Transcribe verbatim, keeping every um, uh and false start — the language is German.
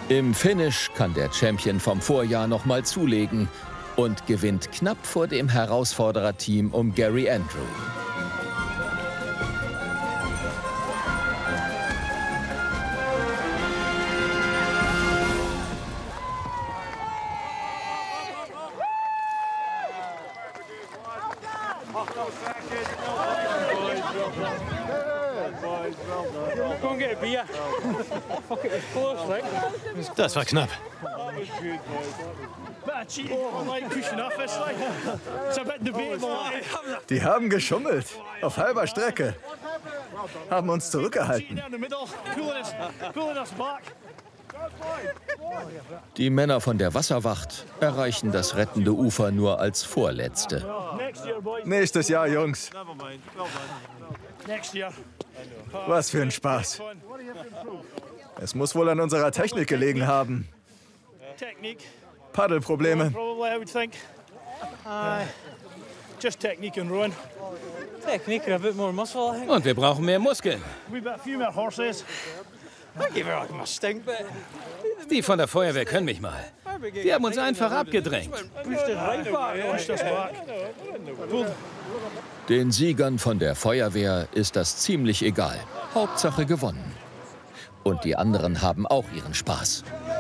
Im Finish kann der Champion vom Vorjahr noch mal zulegen und gewinnt knapp vor dem Herausfordererteam um Gary Andrew. Das war knapp. Die haben geschummelt. Auf halber Strecke. Haben uns zurückgehalten. Die Männer von der Wasserwacht erreichen das rettende Ufer nur als Vorletzte. Nächstes Jahr, Jungs. Was für ein Spaß. Es muss wohl an unserer Technik gelegen haben. Paddelprobleme. Und wir brauchen mehr Muskeln. Die von der Feuerwehr können mich mal. Die haben uns einfach abgedrängt. Den Siegern von der Feuerwehr ist das ziemlich egal. Hauptsache gewonnen. Und die anderen haben auch ihren Spaß.